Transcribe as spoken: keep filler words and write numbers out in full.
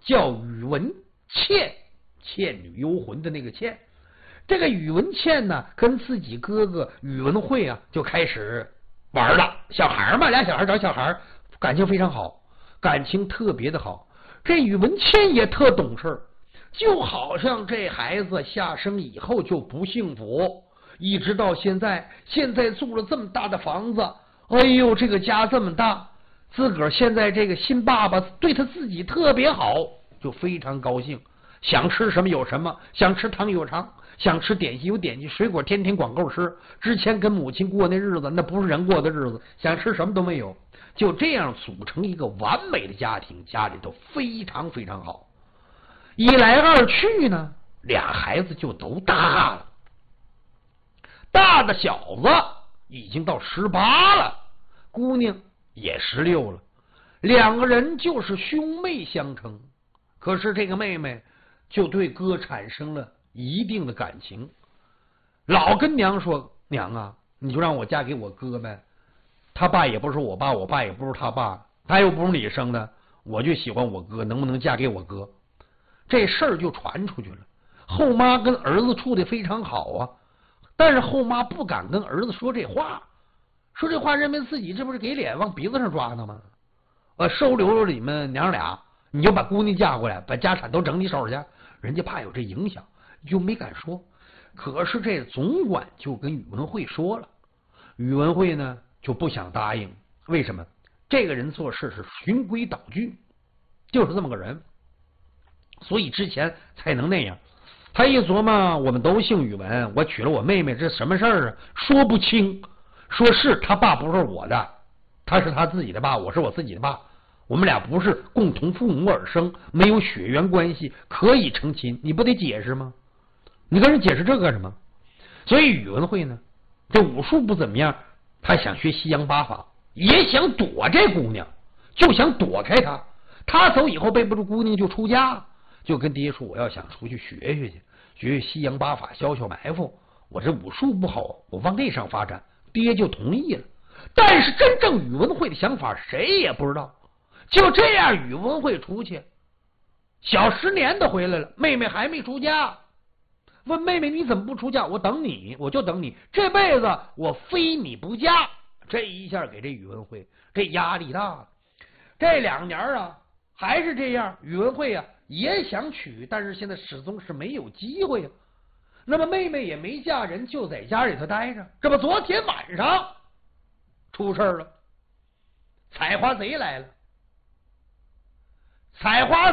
叫宇文倩，倩女幽魂的那个倩。这个宇文倩呢，跟自己哥哥宇文慧啊，就开始玩了。小孩嘛，俩小孩找小孩，感情非常好，感情特别的好。这宇文倩也特懂事，就好像这孩子下生以后就不幸福，一直到现在，现在住了这么大的房子，哎呦，这个家这么大，自个儿现在这个新爸爸对他自己特别好，就非常高兴，想吃什么有什么，想吃糖有糖，想吃点心有点心，水果天天管够吃。之前跟母亲过那日子，那不是人过的日子，想吃什么都没有。就这样组成一个完美的家庭，家里头非常非常好。一来二去呢，俩孩子就都大了，大的小子已经到十八了，姑娘也十六了，两个人就是兄妹相称。可是这个妹妹就对哥产生了一定的感情，老跟娘说：“娘啊，你就让我嫁给我哥呗，他爸也不是我爸，我爸也不是他爸，他又不是你生的，我就喜欢我哥，能不能嫁给我哥？”这事儿就传出去了。后妈跟儿子处的非常好啊，但是后妈不敢跟儿子说这话，说这话认为自己这不是给脸往鼻子上抓呢吗？呃，收留了你们娘俩，你就把姑娘嫁过来，把家产都整你手去，人家怕有这影响，就没敢说。可是这总管就跟宇文慧说了，宇文慧呢就不想答应。为什么？这个人做事是循规蹈矩，就是这么个人，所以之前才能那样。他一琢磨，我们都姓宇文，我娶了我妹妹，这什么事儿啊？说不清。说是他爸不是我的，他是他自己的爸，我是我自己的爸，我们俩不是共同父母而生，没有血缘关系，可以成亲，你不得解释吗？你跟人解释这干什么？所以宇文慧呢，这武术不怎么样，他想学西洋八法，也想躲这姑娘，就想躲开她。他走以后背不住姑娘就出家，就跟爹说：“我要想出去学学去，学学西洋八法，消消埋伏。我这武术不好，我往那上发展。”爹就同意了。但是真正宇文慧的想法谁也不知道。就这样，宇文慧出去，小十年的回来了，妹妹还没出家。问妹妹你怎么不出家？我等你，我就等你，这辈子我非你不嫁。这一下给这宇文慧这压力大了。这两年啊还是这样，宇文慧啊也想娶，但是现在始终是没有机会啊。那么妹妹也没嫁人，就在家里头待着。这不昨天晚上出事了，采花贼来了。采花